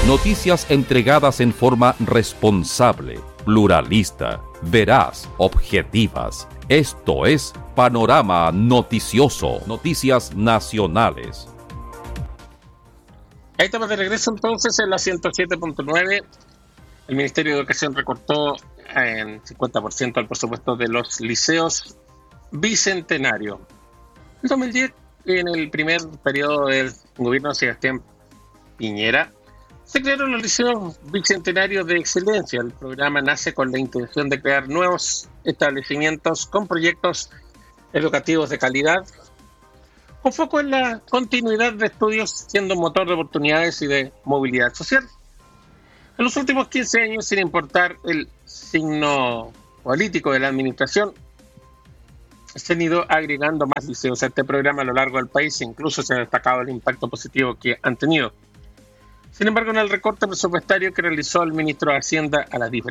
Noticias entregadas en forma responsable, pluralista, veraz, objetivas. Esto es Panorama Noticioso. Noticias nacionales. Ahí estamos de regreso entonces en la 107.9. El Ministerio de Educación recortó en 50% el presupuesto de los liceos bicentenarios. En 2010, en el primer periodo del gobierno de Sebastián Piñera, se crearon los liceos bicentenarios de excelencia. El programa nace con la intención de crear nuevos establecimientos con proyectos educativos de calidad, con foco en la continuidad de estudios, siendo un motor de oportunidades y de movilidad social. En los últimos 15 años, sin importar el signo político de la administración, se han ido agregando más liceos a este programa a lo largo del país e incluso se ha destacado el impacto positivo que han tenido. Sin embargo, en el recorte presupuestario que realizó el ministro de Hacienda a las diferentes